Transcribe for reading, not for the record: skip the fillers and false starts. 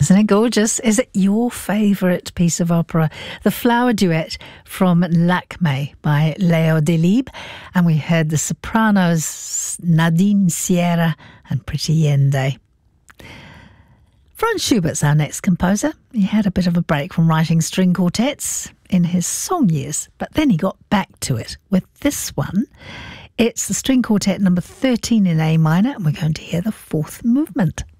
Isn't it gorgeous? Is it your favourite piece of opera? The Flower Duet from Lakmé by Leo Delibes. And we heard the sopranos Nadine Sierra and Pretty Yende. Franz Schubert's our next composer. He had a bit of a break from writing string quartets in his song years, but then he got back to it with this one. It's the string quartet number 13 in A minor, and we're going to hear the fourth movement.